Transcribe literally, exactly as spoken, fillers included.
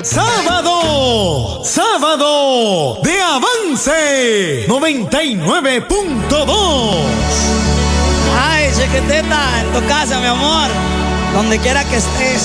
Sábado, sábado de Avance noventa y nueve punto dos. Ay, chiquitita, en tu casa, mi amor, donde quiera que estés.